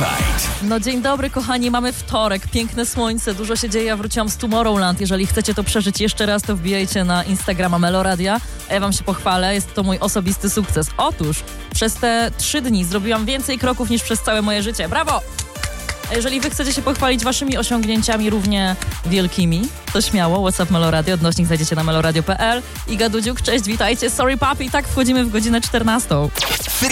Fight. No dzień dobry kochani, mamy wtorek, piękne słońce, dużo się dzieje, ja wróciłam z Tomorrowland. Jeżeli chcecie to przeżyć jeszcze raz, to wbijajcie na Instagrama Meloradia, a ja wam się pochwalę, jest to mój osobisty sukces. Otóż przez te 3 dni zrobiłam więcej kroków niż przez całe moje życie. Brawo! A jeżeli wy chcecie się pochwalić waszymi osiągnięciami równie wielkimi, to śmiało, WhatsApp Meloradio, odnośnik znajdziecie na meloradio.pl. Iga Dudziuk, cześć, witajcie, sorry papi, tak wchodzimy w godzinę 14.